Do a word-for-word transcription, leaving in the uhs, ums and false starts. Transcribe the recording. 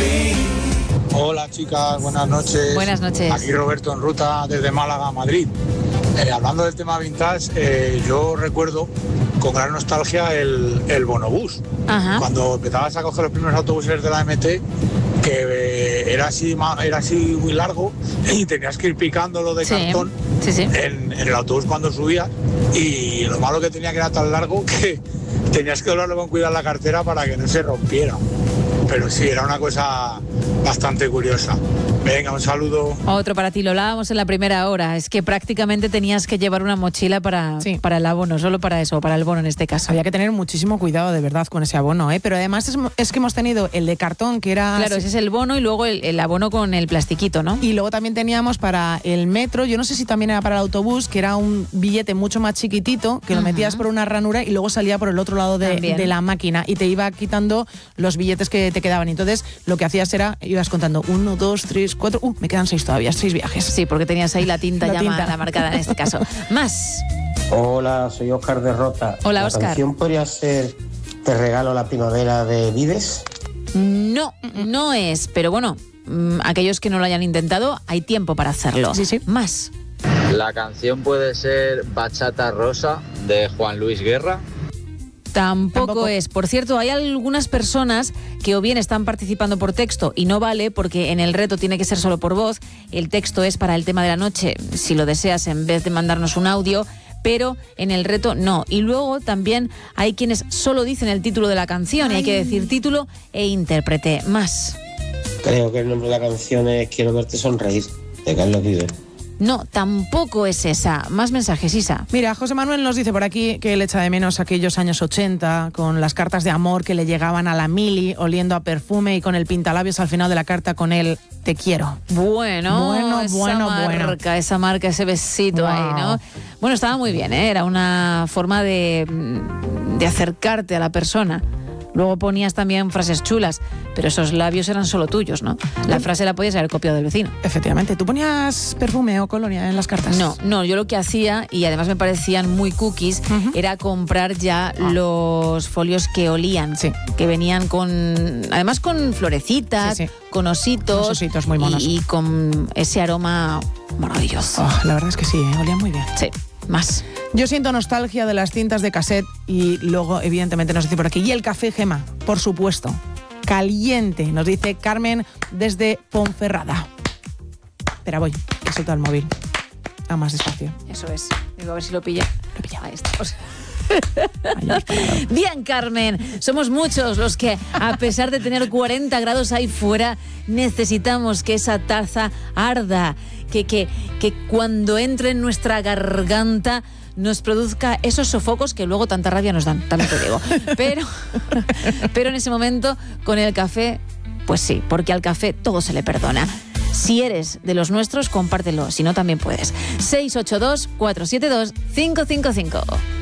Hola chicas, buenas noches. Buenas noches. Aquí Roberto en ruta desde Málaga a Madrid. Eh, hablando del tema vintage, eh, yo recuerdo con gran nostalgia el, el bonobús. Ajá. Cuando empezabas a coger los primeros autobuses de la M T, que eh, era así era así muy largo y tenías que ir picándolo de Sí, cartón sí, sí. En, en el autobús cuando subías, y lo malo que tenía que era tan largo que tenías que doblarlo con cuidado la cartera para que no se rompiera. Pero sí, era una cosa bastante curiosa. Venga, un saludo. Otro para ti, lo hablábamos en la primera hora. Es que prácticamente tenías que llevar una mochila para, Sí. para el abono, solo para eso, para el bono en este caso. Había que tener muchísimo cuidado, de verdad, con ese abono, ¿eh? Pero además es, es que hemos tenido el de cartón, que era... Claro, ese es el bono y luego el, el abono con el plastiquito, ¿no? Y luego también teníamos para el metro, yo no sé si también era para el autobús, que era un billete mucho más chiquitito, que lo Ajá. metías por una ranura y luego salía por el otro lado de, También. de la máquina y te iba quitando los billetes que te quedaban. Entonces lo que hacías era, ibas contando uno, dos, tres, cuatro, uh, me quedan seis todavía, seis viajes. Sí, porque tenías ahí la tinta La ya tinta. ma- la marcada en este caso. Más. Hola, soy Óscar de Rota. Hola, ¿La Óscar. canción podría ser Te regalo la primavera de Vives? No, no es, pero bueno, mm, aquellos que no lo hayan intentado, hay tiempo para hacerlo. Sí, sí. Más. La canción puede ser Bachata Rosa de Juan Luis Guerra. Tampoco, Tampoco. es. Por cierto, hay algunas personas que o bien están participando por texto y no vale porque en el reto tiene que ser solo por voz. El texto es para el tema de la noche, si lo deseas, en vez de mandarnos un audio, pero en el reto no. Y luego también hay quienes solo dicen el título de la canción y hay que decir título e intérprete. Más. Creo que el nombre de la canción es Quiero verte sonreír, de Carlos Vives. No, tampoco es esa. Más mensajes, Isa. Mira, José Manuel nos dice por aquí que él echa de menos aquellos años ochenta, con las cartas de amor que le llegaban a la mili, oliendo a perfume y con el pintalabios al final de la carta con el te quiero. Bueno, Bueno, esa bueno, marca, bueno. esa marca, ese besito Wow. ahí, ¿no? Bueno, estaba muy bien, ¿eh? Era una forma de, de acercarte a la persona. Luego ponías también frases chulas, pero esos labios eran solo tuyos, ¿no? La frase la podías haber copiado del vecino. Efectivamente, ¿tú ponías perfume o colonia en las cartas? No, no, yo lo que hacía, y además me parecían muy cookies, Ujú. era comprar ya los folios que olían, Sí. que venían con, además con florecitas, Sí, sí. con ositos, Unos ositos muy monos. y, y con ese aroma maravilloso. Oh, la verdad es que sí, ¿eh? Olía muy bien. Sí, más. Yo siento nostalgia de las cintas de cassette y luego, evidentemente, nos dice por aquí. Y el café, Gema, por supuesto. Caliente, nos dice Carmen desde Ponferrada. Espera, voy, que suelto el móvil. A más despacio. Eso es. Digo, a ver si lo pilla. Lo pilla. Ahí estamos. Ahí hemos parado. Bien, Carmen, somos muchos los que, a pesar de tener cuarenta grados ahí fuera, necesitamos que esa taza arda, que, que, que cuando entre en nuestra garganta nos produzca esos sofocos que luego tanta rabia nos dan, también te digo. Pero, pero en ese momento, con el café, pues sí, porque al café todo se le perdona. Si eres de los nuestros, compártelo, si no también puedes. seis ocho dos, cuatro siete dos, cinco cinco cinco.